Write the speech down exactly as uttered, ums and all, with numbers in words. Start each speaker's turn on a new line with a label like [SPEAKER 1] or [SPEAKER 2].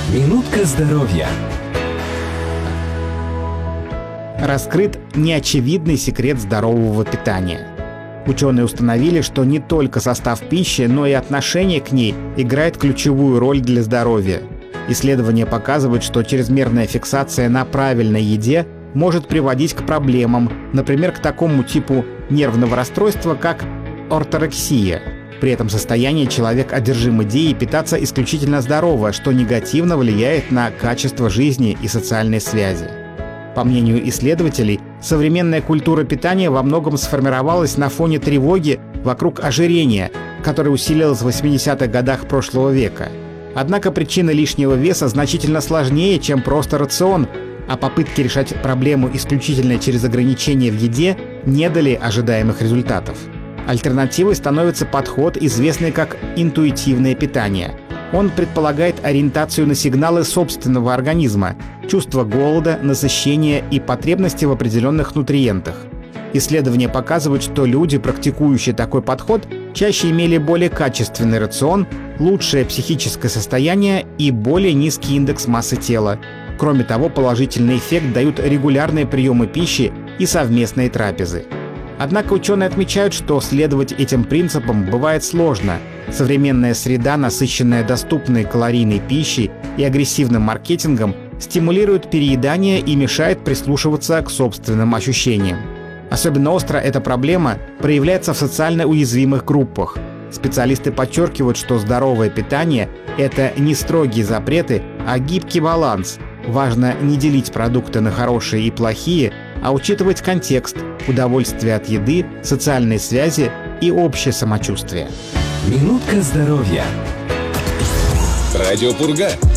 [SPEAKER 1] Минутка здоровья.
[SPEAKER 2] Раскрыт неочевидный секрет здорового питания. Ученые установили, что не только состав пищи, но и отношение к ней играет ключевую роль для здоровья. Исследования показывают, что чрезмерная фиксация на правильной еде может приводить к проблемам, например, к такому типу нервного расстройства, как орторексия. При этом состоянии человек одержим идеей питаться исключительно здорово, что негативно влияет на качество жизни и социальные связи. По мнению исследователей, современная культура питания во многом сформировалась на фоне тревоги вокруг ожирения, которое усилилось в восьмидесятых годах прошлого века. Однако причина лишнего веса значительно сложнее, чем просто рацион, а попытки решать проблему исключительно через ограничения в еде не дали ожидаемых результатов. Альтернативой становится подход, известный как интуитивное питание. Он предполагает ориентацию на сигналы собственного организма, чувство голода, насыщения и потребности в определенных нутриентах. Исследования показывают, что люди, практикующие такой подход, чаще имели более качественный рацион, лучшее психическое состояние и более низкий индекс массы тела. Кроме того, положительный эффект дают регулярные приемы пищи и совместные трапезы. Однако ученые отмечают, что следовать этим принципам бывает сложно. Современная среда, насыщенная доступной калорийной пищей и агрессивным маркетингом, стимулирует переедание и мешает прислушиваться к собственным ощущениям. Особенно остро эта проблема проявляется в социально уязвимых группах. Специалисты подчеркивают, что здоровое питание – это не строгие запреты, а гибкий баланс. Важно не делить продукты на хорошие и плохие, а учитывать контекст, удовольствие от еды, социальные связи и общее самочувствие.
[SPEAKER 1] Минутка здоровья.
[SPEAKER 3] Радио Пурга.